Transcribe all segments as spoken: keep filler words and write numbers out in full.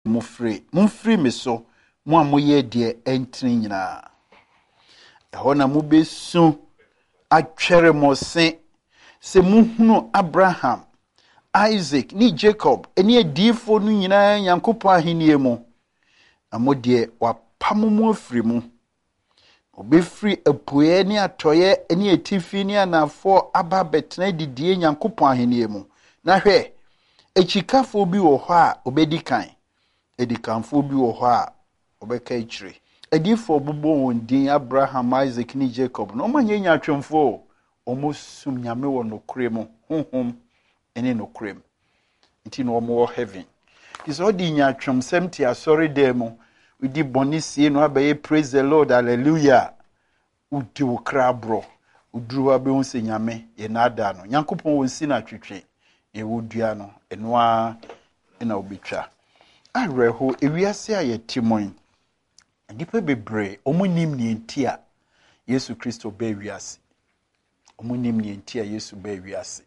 Mufri, mumfri me so, mo amoye de entri nyina. Eho na mo besu atwere mo se se muhunu Abraham, Isaac, ni Jacob, eni adifo no nyina Yankopon ahenie mu. Amode wapamo mu afri mu. Obefri apoye ni atoye eni etifi ni anafo aba betena didie Yankopon ahenie mu. Na hwe echikafo bi wo ho a obedikan. Edikanfo bi wo ho a obeka ichire. Edifo bubo wondin Abraham, Isaac ni Jacob. No manye nya atwemfo omo sum nyame wo nokure mu. Honhom ene nokure mu. Nti no omo wo heaven. Is all the nya atwem semti asori demo. We di bonisie no abaye praise the Lord, hallelujah. Udi wo krabro. Udru abe wonse nyame ye nada no. Nyankopon wonsi na twetwe. E wodua no enwa ena obitwa. Areho ewiase aye timon. Nipa bebre omunim ni entia Yesu Kristo be wiase. Omunim ni entia Yesu be wiase.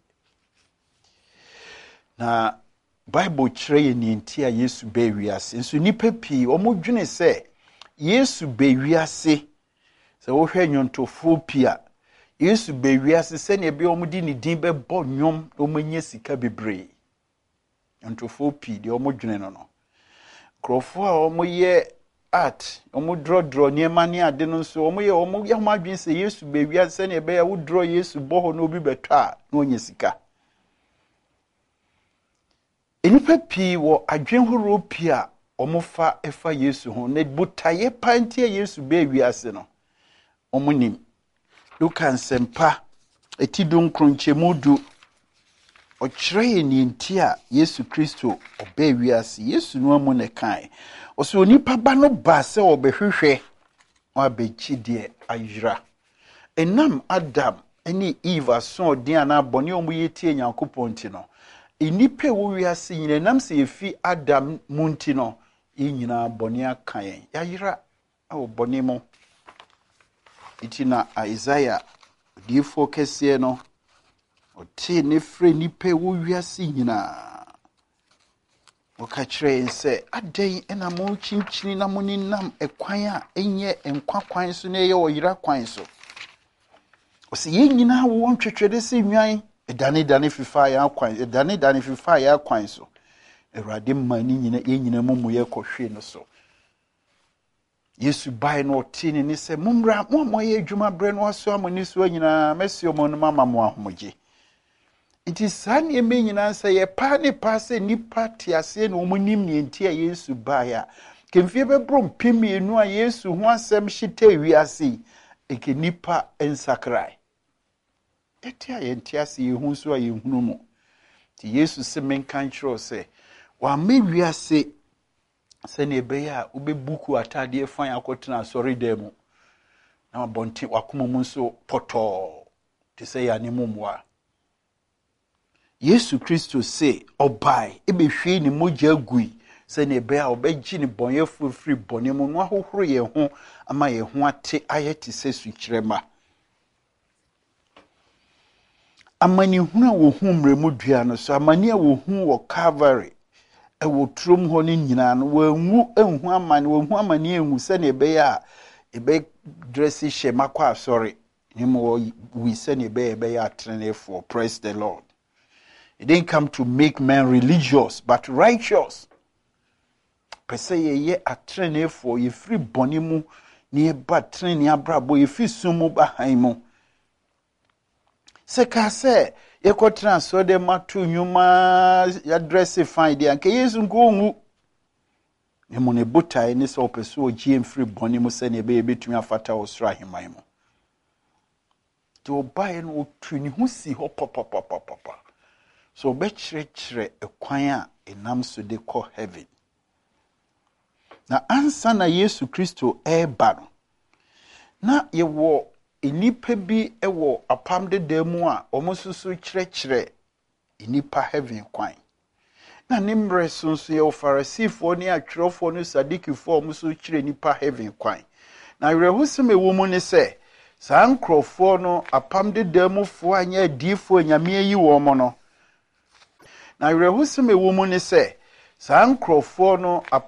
Na Bible kyerɛ ni entia Yesu be wiase. Nso nipa pii omudwene sɛ Yesu be wiase. Sɛ wo hwɛ nyontofo pia Yesu be wiase sɛ ne be omudi ni din be bɔ nwom omanya sika bebre. Nyontofo pii de omudwene no no. Krofo a omoyɛ art omo draw draw niema ne ade no so omo ye omo ye ho adwen se Yesu be wiase ne be ya wo draw Yesu boho no obi beto a na onye sika. Enipa pii wo adwen horo pii a omo fa efa Yesu ho ne botaye pantie Yesu be wiase no omo nim. Luka nsempa etidon kronchemudu ochire ni ntia Yesu Kristo obe wiase Yesu no amu ne kan oso onipa ba no ba se obehwehwe o abechi de ayira enam Adam eni Eve so odin ana bone omu yetie Nyankopon ti no enipa wo wiase nyina nam se efi Adam munti no yinyina bone akan yayira awo bone mo itina Isaiah di focus ye no oti ne fre nipa wo wiase nyina oka kire nse adan ena mo chinchini na mo ninam ekwan a enye enkwa kwan so na ye oyira kwan so osi ye nyina wo ntwetwede se nwan edane dane fifa ya kwan edane dane fifa ya kwan so Ewurade mani nyina ye nyina mumu ye kohwe no so Yesu bai no oti ne se mumra mo mo ye adwuma bre no aso amani so nyina mesio mo no mama mo ahomoje. It is san ye me nyina se ye pa ne pa se nipa tiase no omunim ne entia Yesu baya kemfie be brom pemienu a Yesu ho asem hyete wiase eke nipa ensakrai etia ye ntiase ye hu so a ye hunu mo ti Yesu se menkan kiro se wa me wiase se ne be ya obebuku atade fan akotena sorry demo na bonti wakoma mu so poto ti se ya ne mumwa Yesu Kristo se obai ebehwe ni mogya gui se ne be a obegyi ni bonyefo free bone mu no ahohoro ye ho ama ye ho ate ayeti se sukyerema amani huna wo hu mremu dua no so amani a wo hu wo Calvary e wo trom ho ni nyina no wo nwu enhu amani wo hu amani enhu se ne be a ebe dress she makwa asori ni mo we se ne be be ya trene for praise the Lord. It didn't come to make men religious, but righteous. Pese ye ye atrene for ye free bonimu ni ba trene abrabo ye fi sumu bahaimo. Se ka se ye ko transfer de matu nyuma address fine de anke Yesu nko nwu. Ne mo ne botai ni so peso ogiem free bonimu se ne be ye betumi afata osra himaimo. To buy no tuni hu si ho papa papa papa. So be chire chire ekwan a enam so de ko heaven. Na ansa na Yesu Kristo eba no. Na ye wo enipa bi ewo apam de demu a omosusu chire chire enipa heaven kwan. Na nimre sunsu ye Farisifo ni atwerofo no Sadikifo omosusu chire enipa heaven kwan. Na yerehusem ewo mu ne se saa nkrofo no apam de demu fo anya difo nyame yi wo mo no. Na yerehusem ewo mu ne se saa nkrofo no